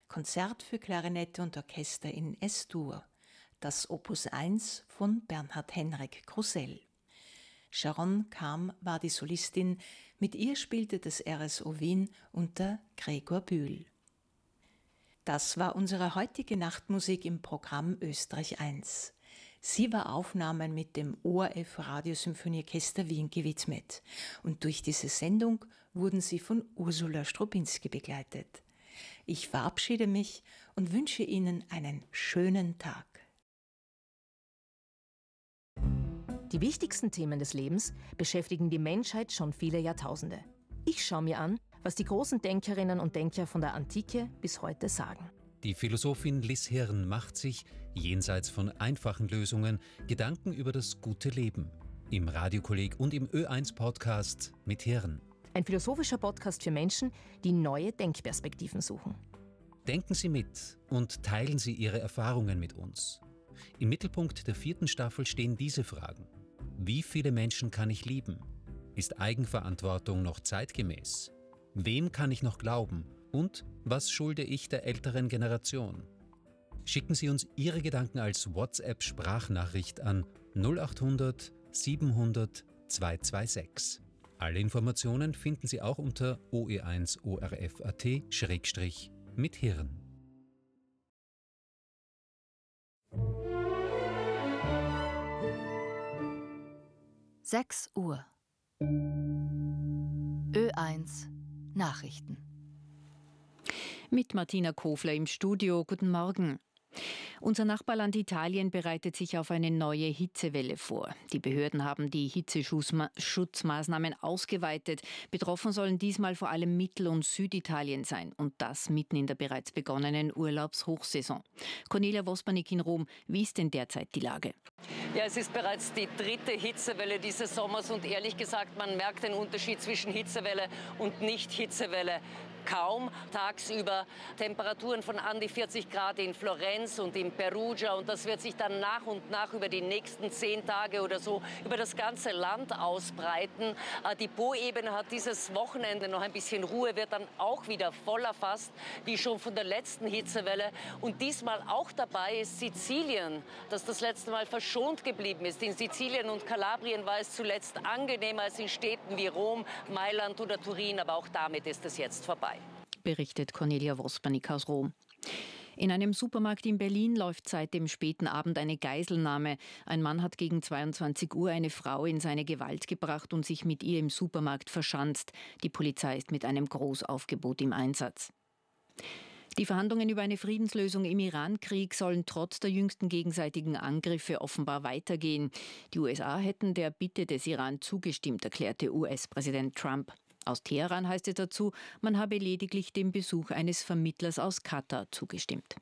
Konzert für Klarinette und Orchester in S-Dur, das Opus 1 von Bernhard Henrik Krusell. Sharon Kam war die Solistin, mit ihr spielte das RSO Wien unter Gregor Bühl. Das war unsere heutige Nachtmusik im Programm Österreich 1. Sie war Aufnahmen mit dem ORF Radiosymphonieorchester Wien gewidmet und durch diese Sendung wurden sie von Ursula Strobinski begleitet. Ich verabschiede mich und wünsche Ihnen einen schönen Tag. Die wichtigsten Themen des Lebens beschäftigen die Menschheit schon viele Jahrtausende. Ich schaue mir an, was die großen Denkerinnen und Denker von der Antike bis heute sagen. Die Philosophin Liz Hirn macht sich, jenseits von einfachen Lösungen, Gedanken über das gute Leben. Im Radiokolleg und im Ö1-Podcast mit Hirn. Ein philosophischer Podcast für Menschen, die neue Denkperspektiven suchen. Denken Sie mit und teilen Sie Ihre Erfahrungen mit uns. Im Mittelpunkt der 4. Staffel stehen diese Fragen. Wie viele Menschen kann ich lieben? Ist Eigenverantwortung noch zeitgemäß? Wem kann ich noch glauben? Und was schulde ich der älteren Generation? Schicken Sie uns Ihre Gedanken als WhatsApp-Sprachnachricht an 0800 700 226. Alle Informationen finden Sie auch unter oe1orf.at/mit Hirn. Sechs Uhr. Ö1 Nachrichten. Mit Martina Kofler im Studio. Guten Morgen. Unser Nachbarland Italien bereitet sich auf eine neue Hitzewelle vor. Die Behörden haben die Hitzeschutzmaßnahmen ausgeweitet. Betroffen sollen diesmal vor allem Mittel- und Süditalien sein. Und das mitten in der bereits begonnenen Urlaubshochsaison. Cornelia Wospanik in Rom, wie ist denn derzeit die Lage? Ja, es ist bereits die 3. Hitzewelle dieses Sommers und ehrlich gesagt, man merkt den Unterschied zwischen Hitzewelle und Nicht-Hitzewelle kaum. Tagsüber Temperaturen von an die 40 Grad in Florenz und in Perugia und das wird sich dann nach und nach über die nächsten 10 Tage oder so über das ganze Land ausbreiten. Die Po-Ebene hat dieses Wochenende noch ein bisschen Ruhe, wird dann auch wieder voll erfasst, wie schon von der letzten Hitzewelle. Und diesmal auch dabei ist Sizilien, das das letzte Mal verschont geblieben ist. In Sizilien und Kalabrien war es zuletzt angenehmer als in Städten wie Rom, Mailand oder Turin, aber auch damit ist es jetzt vorbei. Berichtet Cornelia Wospanik aus Rom. In einem Supermarkt in Berlin läuft seit dem späten Abend eine Geiselnahme. Ein Mann hat gegen 22 Uhr eine Frau in seine Gewalt gebracht und sich mit ihr im Supermarkt verschanzt. Die Polizei ist mit einem Großaufgebot im Einsatz. Die Verhandlungen über eine Friedenslösung im Iran-Krieg sollen trotz der jüngsten gegenseitigen Angriffe offenbar weitergehen. Die USA hätten der Bitte des Iran zugestimmt, erklärte US-Präsident Trump. Aus Teheran heißt es dazu, man habe lediglich dem Besuch eines Vermittlers aus Katar zugestimmt.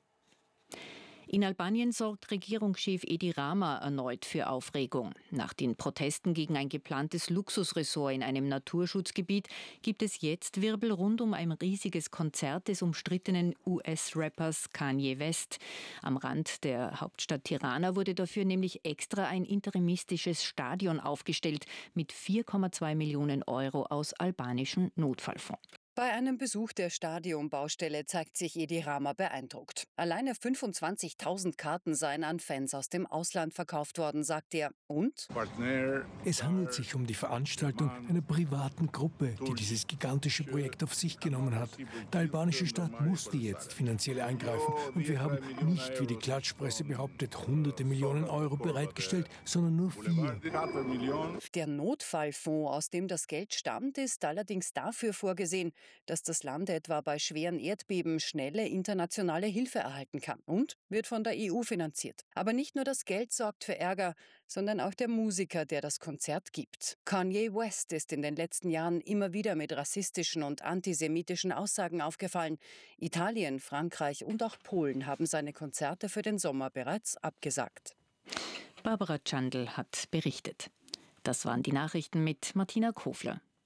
In Albanien sorgt Regierungschef Edi Rama erneut für Aufregung. Nach den Protesten gegen ein geplantes Luxusressort in einem Naturschutzgebiet gibt es jetzt Wirbel rund um ein riesiges Konzert des umstrittenen US-Rappers Kanye West. Am Rand der Hauptstadt Tirana wurde dafür nämlich extra ein interimistisches Stadion aufgestellt mit 4,2 Millionen Euro aus albanischem Notfallfonds. Bei einem Besuch der Stadionbaustelle zeigt sich Edi Rama beeindruckt. Alleine 25.000 Karten seien an Fans aus dem Ausland verkauft worden, sagt er. Und? Es handelt sich um die Veranstaltung einer privaten Gruppe, die dieses gigantische Projekt auf sich genommen hat. Die albanische Stadt musste jetzt finanziell eingreifen und wir haben nicht, wie die Klatschpresse behauptet, hunderte Millionen Euro bereitgestellt, sondern nur 4. Der Notfallfonds, aus dem das Geld stammt, ist allerdings dafür vorgesehen, dass das Land etwa bei schweren Erdbeben schnelle internationale Hilfe erhalten kann und wird von der EU finanziert. Aber nicht nur das Geld sorgt für Ärger, sondern auch der Musiker, der das Konzert gibt. Kanye West ist in den letzten Jahren immer wieder mit rassistischen und antisemitischen Aussagen aufgefallen. Italien, Frankreich und auch Polen haben seine Konzerte für den Sommer bereits abgesagt. Barbara Tschandl hat berichtet. Das waren die Nachrichten mit Martina Kofler.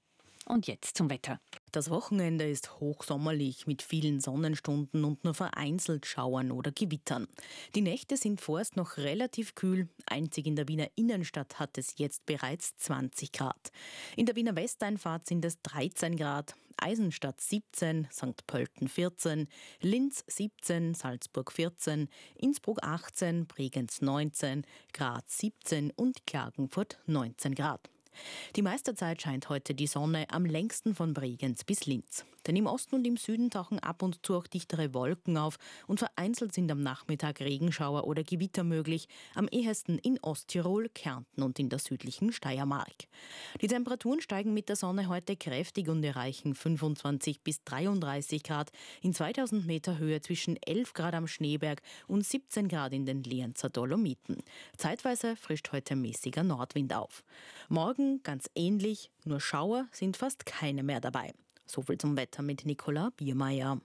Und jetzt zum Wetter. Das Wochenende ist hochsommerlich mit vielen Sonnenstunden und nur vereinzelt Schauern oder Gewittern. Die Nächte sind vorerst noch relativ kühl. Einzig in der Wiener Innenstadt hat es jetzt bereits 20 Grad. In der Wiener Westeinfahrt sind es 13 Grad. Eisenstadt 17, St. Pölten 14, Linz 17, Salzburg 14, Innsbruck 18, Bregenz 19, Graz 17 und Klagenfurt 19 Grad. Die meiste Zeit scheint heute die Sonne, am längsten von Bregenz bis Linz. Denn im Osten und im Süden tauchen ab und zu auch dichtere Wolken auf und vereinzelt sind am Nachmittag Regenschauer oder Gewitter möglich, am ehesten in Osttirol, Kärnten und in der südlichen Steiermark. Die Temperaturen steigen mit der Sonne heute kräftig und erreichen 25 bis 33 Grad, in 2000 Meter Höhe zwischen 11 Grad am Schneeberg und 17 Grad in den Lienzer Dolomiten. Zeitweise frischt heute mäßiger Nordwind auf. Morgen ganz ähnlich, nur Schauer sind fast keine mehr dabei. Soviel zum Wetter mit Nicola Biermeier.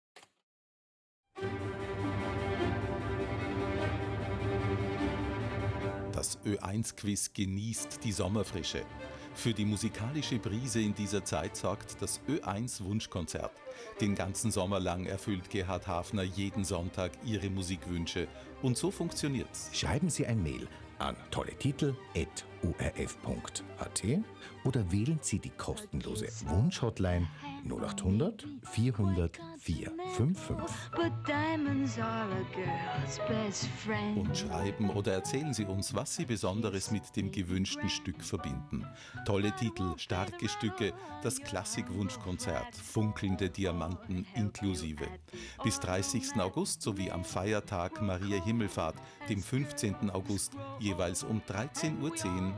Das Ö1-Quiz genießt die Sommerfrische. Für die musikalische Brise in dieser Zeit sorgt das Ö1-Wunschkonzert. Den ganzen Sommer lang erfüllt Gerhard Hafner jeden Sonntag Ihre Musikwünsche. Und so funktioniert's. Schreiben Sie ein Mail an tolletitel@urf.at oder wählen Sie die kostenlose Wunschhotline 0800 400 455. Und schreiben oder erzählen Sie uns, was Sie Besonderes mit dem gewünschten Stück verbinden. Tolle Titel, starke Stücke, das Klassik-Wunschkonzert, funkelnde Diamanten inklusive. Bis 30. August sowie am Feiertag Maria Himmelfahrt, dem 15. August, jeweils um 13:10 Uhr